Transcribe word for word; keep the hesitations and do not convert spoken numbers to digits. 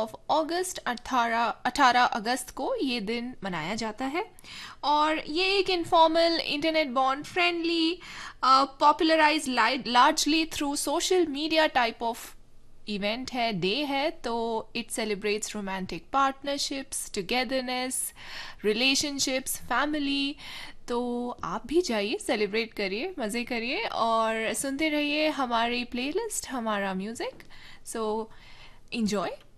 Of अगस्त, अठारह अठारह अगस्त को ये दिन मनाया जाता है। और ये एक informal, internet bond friendly, popularise largely through social media type of event है, डे है। तो it celebrates romantic partnerships, togetherness, relationships, family. तो आप भी जाइए, सेलिब्रेट करिए, मज़े करिए और सुनते रहिए हमारी प्लेलिस्ट, हमारा म्यूज़िक। सो इंजॉय।